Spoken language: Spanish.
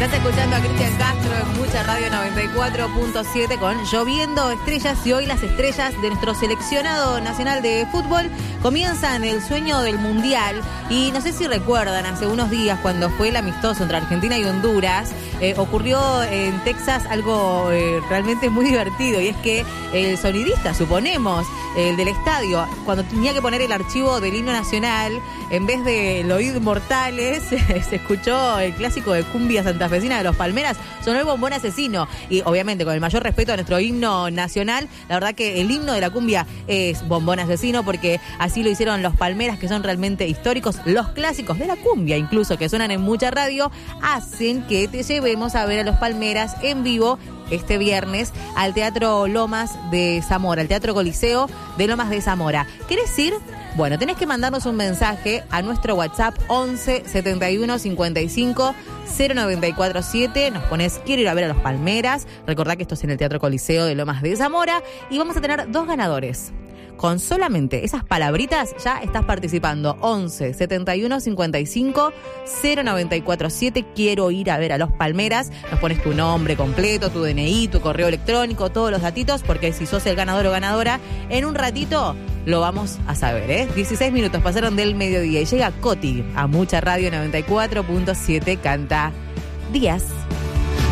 Estás escuchando a Cristian Castro en Mucha Radio 94.7 con Lloviendo Estrellas, y hoy las estrellas de nuestro seleccionado nacional de fútbol comienzan el sueño del Mundial. Y no sé si recuerdan, hace unos días cuando fue el amistoso entre Argentina y Honduras, ocurrió en Texas algo realmente muy divertido, y es que el sonidista, suponemos, el del estadio, cuando tenía que poner el archivo del himno nacional, en vez de Los Inmortales, se escuchó el clásico de cumbia santafesina de Los Palmeras, sonó el Bombón Asesino. Y obviamente, con el mayor respeto a nuestro himno nacional, la verdad que el himno de la cumbia es Bombón Asesino, porque así lo hicieron Los Palmeras, que son realmente históricos. Los clásicos de la cumbia, incluso, que suenan en Mucha Radio, hacen que te llevemos a ver a Los Palmeras en vivo este viernes al Teatro Lomas de Zamora, al Teatro Coliseo de Lomas de Zamora. ¿Querés ir? Bueno, tenés que mandarnos un mensaje a nuestro WhatsApp 11 71 55 0947. Nos pones quiero ir a ver a Los Palmeras. Recordá que esto es en el Teatro Coliseo de Lomas de Zamora, y vamos a tener 2 ganadores. Con solamente esas palabritas ya estás participando. 11 71 55 0947. Quiero ir a ver a Los Palmeras. Nos pones tu nombre completo, tu DNI, tu correo electrónico, todos los datitos, porque si sos el ganador o ganadora, en un ratito lo vamos a saber, 16 minutos pasaron del mediodía y llega Coti a Mucha Radio 94.7. Canta Días.